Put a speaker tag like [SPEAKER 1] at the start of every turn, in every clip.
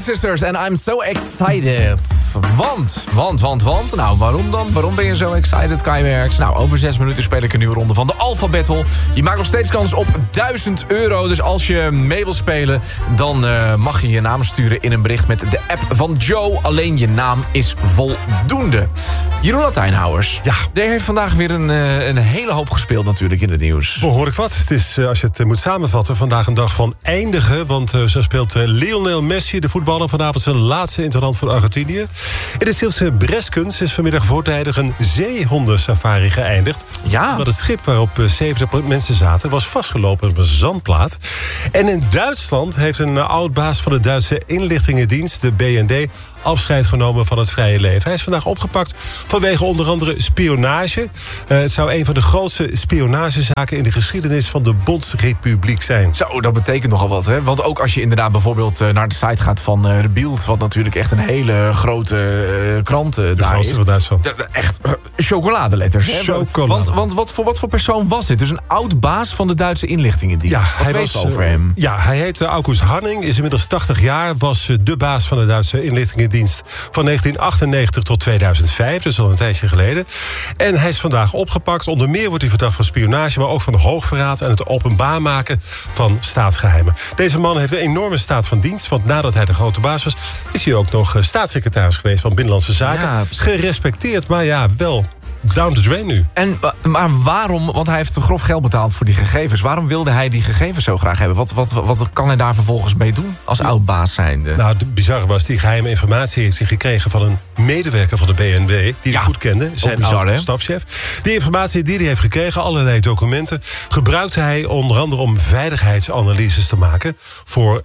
[SPEAKER 1] Sisters en I'm so excited. Want. Nou, waarom dan? Waarom ben je zo excited, Kai Merks? Nou, over 6 minuten speel ik een nieuwe ronde van de Alpha Battle. Je maakt nog steeds kans op €1000. Dus als je mee wil spelen, dan mag je je naam sturen in een bericht met de app van Joe. Alleen je naam is voldoende. Jeroen Latijnhouwers.
[SPEAKER 2] Ja.
[SPEAKER 1] Die heeft vandaag weer een hele hoop gespeeld natuurlijk in het nieuws.
[SPEAKER 2] Behoorlijk wat. Het is, als je het moet samenvatten, vandaag een dag van eindigen. Want zo speelt Lionel Messi, de voetballer, vanavond zijn laatste interland voor Argentinië. In het Zeeuwse Breskens is vanmiddag voortijdig een zeehondensafari geëindigd.
[SPEAKER 1] Ja.
[SPEAKER 2] Omdat het schip waarop 70 mensen zaten was vastgelopen op een zandplaat. En in Duitsland heeft een oud-baas van de Duitse inlichtingendienst, de BND, afscheid genomen van het vrije leven. Hij is vandaag opgepakt vanwege onder andere spionage. Het zou een van de grootste spionagezaken in de geschiedenis van de Bondsrepubliek zijn.
[SPEAKER 1] Zo, dat betekent nogal wat, hè? Want ook als je inderdaad bijvoorbeeld naar de site gaat van de Bild, wat natuurlijk echt een hele grote krant daar is.
[SPEAKER 2] De grootste van Duitsland.
[SPEAKER 1] Echt chocoladeletters. Hè?
[SPEAKER 2] Chocolade.
[SPEAKER 1] Want wat voor persoon was dit? Dus een oud-baas van de Duitse inlichtingendienst.
[SPEAKER 2] Ja,
[SPEAKER 1] wat weet je over hem?
[SPEAKER 2] Ja, hij heet August Hanning, is inmiddels 80 jaar... was de baas van de Duitse inlichtingendienst van 1998 tot 2005, dus al een tijdje geleden. En hij is vandaag opgepakt. Onder meer wordt hij verdacht van spionage, maar ook van hoogverraad en het openbaar maken van staatsgeheimen. Deze man heeft een enorme staat van dienst, want nadat hij de grote baas was, is hij ook nog staatssecretaris geweest van Binnenlandse Zaken.
[SPEAKER 1] Ja,
[SPEAKER 2] gerespecteerd, maar ja, wel down the drain nu.
[SPEAKER 1] Maar waarom, want hij heeft grof geld betaald voor die gegevens. Waarom wilde hij die gegevens zo graag hebben? Wat kan hij daar vervolgens mee doen als oud-baas zijnde?
[SPEAKER 2] Nou, het bizarre was, die geheime informatie heeft hij gekregen van een medewerker van de BNW, die hij goed kende, zijn
[SPEAKER 1] bizar,
[SPEAKER 2] stafchef. Die informatie die hij heeft gekregen, allerlei documenten, gebruikte hij onder andere om veiligheidsanalyses te maken voor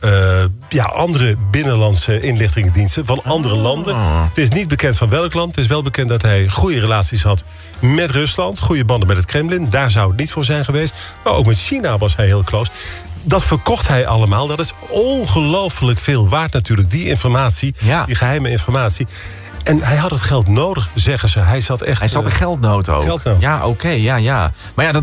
[SPEAKER 2] andere binnenlandse inlichtingendiensten van andere landen. Het is niet bekend van welk land. Het is wel bekend dat hij goede relaties had met Rusland, goede banden met het Kremlin. Daar zou het niet voor zijn geweest. Maar ook met China was hij heel close. Dat verkocht hij allemaal. Dat is ongelooflijk veel waard natuurlijk, die informatie, die geheime informatie. En hij had het geld nodig, zeggen ze. Hij zat
[SPEAKER 1] in geldnood ook.
[SPEAKER 2] Geldnood.
[SPEAKER 1] Ja, oké, ja. Maar ja, dat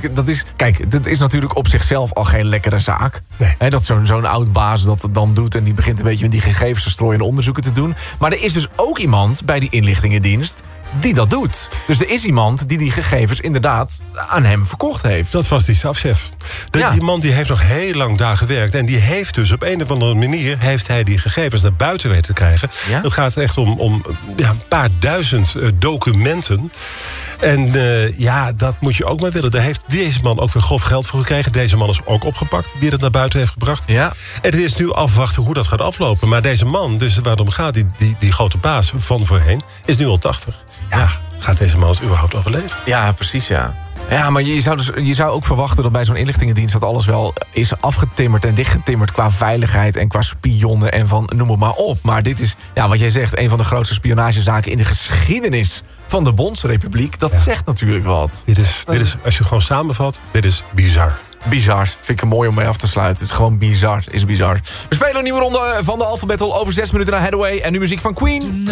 [SPEAKER 1] is natuurlijk op zichzelf al geen lekkere zaak.
[SPEAKER 2] Nee.
[SPEAKER 1] He, dat zo'n oud-baas dat dan doet en die begint een beetje met die gegevens te strooien en onderzoeken te doen. Maar er is dus ook iemand bij die inlichtingendienst die dat doet. Dus er is iemand die gegevens inderdaad aan hem verkocht heeft.
[SPEAKER 2] Dat was die stafchef. Die man die heeft nog heel lang daar gewerkt. En die heeft dus op een of andere manier heeft hij die gegevens naar buiten weten te krijgen. Ja? Het gaat echt om een paar duizend documenten. En dat moet je ook maar willen. Daar heeft deze man ook weer grof geld voor gekregen. Deze man is ook opgepakt, die dat naar buiten heeft gebracht. Ja. En het is nu afwachten hoe dat gaat aflopen. Maar deze man, dus waarom gaat die grote baas van voorheen, is nu al 80. Ja, gaat deze man het überhaupt overleven?
[SPEAKER 1] Ja, precies, ja. Ja, maar je zou ook verwachten dat bij zo'n inlichtingendienst dat alles wel is afgetimmerd en dichtgetimmerd qua veiligheid en qua spionnen en van noem het maar op. Maar dit is, wat jij zegt, een van de grootste spionagezaken in de geschiedenis van de Bondsrepubliek. Dat zegt natuurlijk wat.
[SPEAKER 2] Dit is, als je het gewoon samenvat, dit is bizar.
[SPEAKER 1] Bizar. Vind ik mooi om mee af te sluiten. Het is gewoon bizar. We spelen een nieuwe ronde van de Alpha Battle over 6 minuten naar Hathaway. En nu muziek van Queen.